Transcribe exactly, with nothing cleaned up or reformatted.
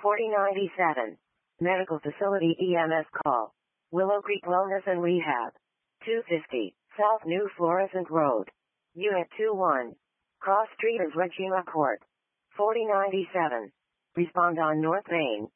forty ninety-seven. Medical Facility E M S call. Willow Creek Wellness and Rehab. two fifty. South New Florissant Road. Unit two one. Cross Street of Regina Court. forty ninety-seven. Respond on North Main.